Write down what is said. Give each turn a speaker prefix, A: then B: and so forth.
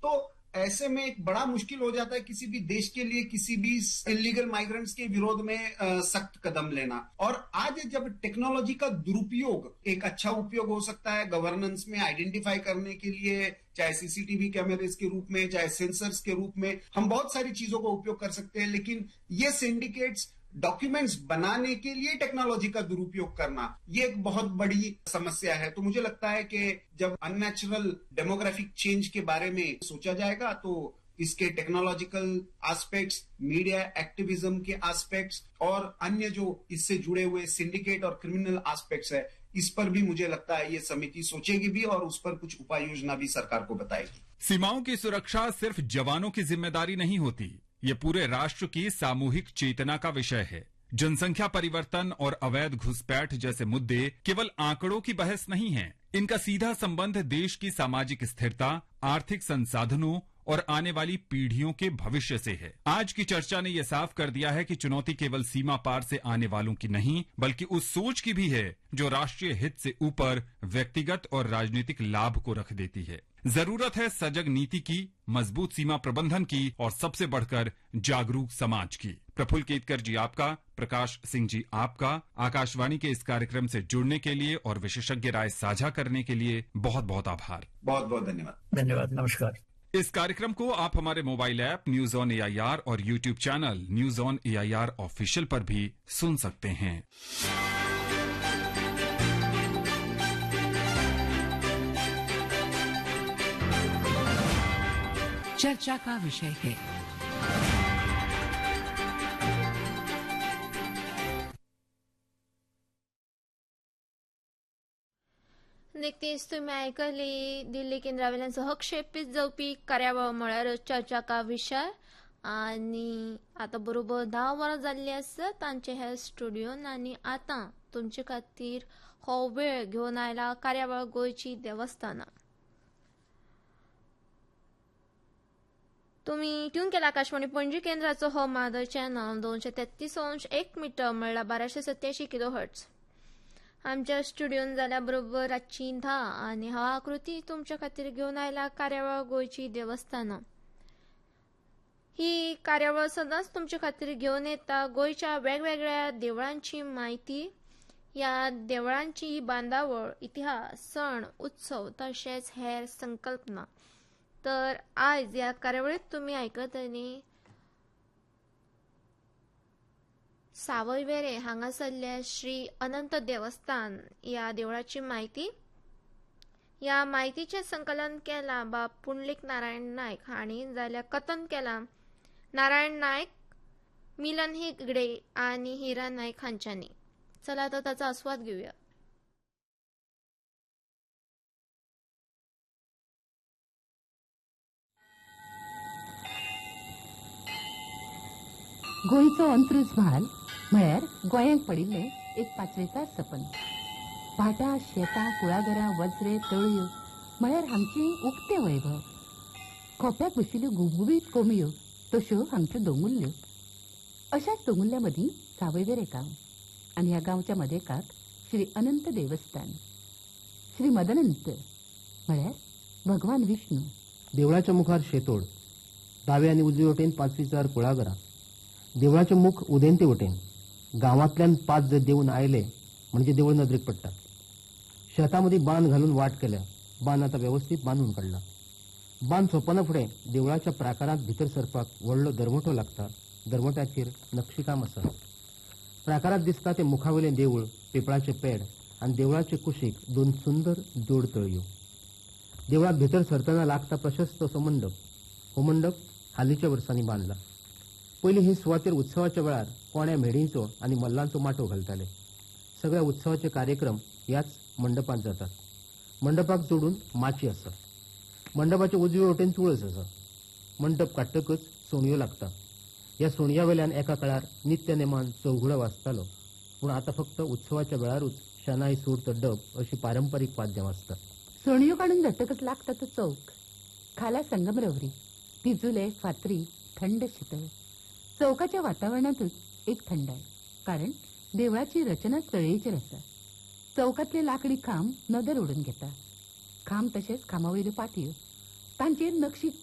A: तो ऐसे में एक बड़ा मुश्किल हो जाता है किसी भी देश के लिए किसी भी इलीगल माइग्रेंट्स के विरोध में सख्त कदम लेना। और आज जब टेक्नोलॉजी का दुरुपयोग एक अच्छा उपयोग हो सकता है गवर्नेंस में आइडेंटिफाई करने के लिए, चाहे सीसीटीवी कैमरेज के रूप में, चाहे सेंसर्स के रूप में, हम बहुत सारी चीजों का उपयोग कर सकते हैं। लेकिन ये सिंडिकेट्स डॉक्यूमेंट्स बनाने के लिए टेक्नोलॉजी का दुरुपयोग करना, ये एक बहुत बड़ी समस्या है। तो मुझे लगता है कि जब अननेचुरल डेमोग्राफिक चेंज के बारे में सोचा जाएगा तो इसके टेक्नोलॉजिकल एस्पेक्ट्स, मीडिया एक्टिविज्म के एस्पेक्ट्स और अन्य जो इससे जुड़े हुए सिंडिकेट और क्रिमिनल एस्पेक्ट्स है, इस पर भी मुझे लगता है ये समिति सोचेगी भी और उस पर कुछ उपाय योजना भी सरकार को बताएगी।
B: सीमाओं की सुरक्षा सिर्फ जवानों की जिम्मेदारी नहीं होती, ये पूरे राष्ट्र की सामूहिक चेतना का विषय है। जनसंख्या परिवर्तन और अवैध घुसपैठ जैसे मुद्दे केवल आंकड़ों की बहस नहीं है, इनका सीधा संबंध देश की सामाजिक स्थिरता, आर्थिक संसाधनों और आने वाली पीढ़ियों के भविष्य से है। आज की चर्चा ने यह साफ कर दिया है कि चुनौती केवल सीमा पार से आने वालों की नहीं, बल्कि उस सोच की भी है जो राष्ट्रीय हित से ऊपर व्यक्तिगत और राजनीतिक लाभ को रख देती है। जरूरत है सजग नीति की, मजबूत सीमा प्रबंधन की और सबसे बढ़कर जागरूक समाज की। प्रफुल्ल केतकर जी आपका, प्रकाश सिंह जी आपका आकाशवाणी के इस कार्यक्रम से जुड़ने के लिए और विशेषज्ञ राय साझा करने के लिए बहुत बहुत आभार।
A: बहुत बहुत धन्यवाद।
C: धन्यवाद, नमस्कार।
B: इस कार्यक्रम को आप हमारे mobile app news on AIR और YouTube channel news on AIR official पर भी सुन सकते हैं।
D: चर्चा का विषय है
E: निकतीच तुम्ही आयकली दिल्ली केंद्रावेल्यान सहक्षेपीत जावपी कार्यावळ म्हळ्यार चर्चा का विषय। आनी आता बरोबर 10 वरां जाल्ली आसा तांचे ह्या स्टुडियोन आनी आता तुमचे खातीर हो वेळ घेवन आयला कार्यावळ गोंयची देवस्थानां। तुम्ही ट्यून केला आकाशवाणी पणजी केंद्राचो हो मादर चॅनल 233.1 मीटर म्हणल्यार 1287 किलोहर्ट्ज। आमच्या स्टुडियोन जाल्या बरोबर रातची 10 आनी हांव आकृती तुमच्या खातीर घेवन आयला कार्यावळ गोंयची देवस्थानां। ही कार्यावळ सदांच तुमचे खातीर घेवन येता गोंयच्या वेगवेगळ्या देवळांची म्हायती, ह्या देवळांची बांदावळ, इतिहास, सण, उत्सव तशेंच हेर संकल्पना। तर आज ह्या कार्यावळीत तुम्ही आयकतली सावयवेरें हांगासरल्या श्री अनंत देवस्थान ह्या देवळाची म्हायती। ह्या म्हायतीचें संकलन केलां बाब पुंडलीक नारायण नायक हांणी, जाल्यार कथन केलां नारायण नायक, मिलन हेगडे आनी हिरा नायक हांच्यांनी। चला तर ताचो आस्वाद घेवया।
F: गोंयचो अंत्रूज म्हाल म्हळ्यार गोंयांक पडिल्लें एक पाचवेचार सपन। भाटां, शेतां, कुळागरां, वज्रे, तळयो म्हळ्यार हांगची उक्तें वैभव। खोप्याक बशिल्ल्यो गुबगुबीत कोंबयो तश्यो हांगच्यो दोंगुल्ल्यो। अशाच दोंगुल्ल्या मदीं सावयवेरें गांव आनी ह्या गांवच्या मदेकाक श्री अनंत देवस्थान। श्री मदनंत म्हळ्यार भगवान विष्णू।
G: देवळाच्या मुखार शेतोड, दावे आनी उजवे वटेन 5 कुळागरां। देवळाचे मुख उदेंते वटेन। गांवांतल्यान 5 जर देवून आयले म्हणजे देवूळ नदरेक पडटा। शेतांमदीं बांद घालून वाट केल्या, बांद आतां वेवस्थीत बांदून काडला। बांद सोंपना फुडें देवळाच्या प्राकारांत भितर सरपाक व्हडलो दरवटो लागता। दरवट्याचेर नक्षीकाम आसा। प्राकारांत दिसता ते मुखावयलें देवूळ, पेपळाचें पेड आनी देवळाचे कुशीक 2 सुंदर जोड तळयो। देवळांत भितर सरतना लागता प्रशस्त असो मंडप। हो मंडप हालींच्या वर्सांनी बांदला। पयलीं ही सुवातेर उत्सवाच्या वेळार कोण्या मेढींचो आनी मल्लांचो माटो घालताले। सगळ्या उत्सवाचे कार्यक्रम ह्याच मंडपांत जातात। मंडपाक जोडून माची आसा। मंडपाच्या उजवे वटेन तुळस आसा। मंडप काडटकच सोणयो लागता। ह्या सोणया वेल्यान एका काळार नित्य नेमान चौघुडो वाजतालो, पूण आतां फक्त उत्सवाच्या वेळारूच शनाय, सूर, डब अशी पारंपारीक वाद्यां वाजतात।
F: सोणयो काडून जातकच लागता तो चौक। खाला संगमरवरी, पिजुले, फातरी, थंड शीतळ। चौकाच्या वातावरणातच एक थंडाय, कारण देवळाची रचना तळयेचेर आसा। चौकातले लाकडी खांब नदर ओडून घेता। खांब तशेंच खांबावयल्यो पातयो, तांचेर नक्षी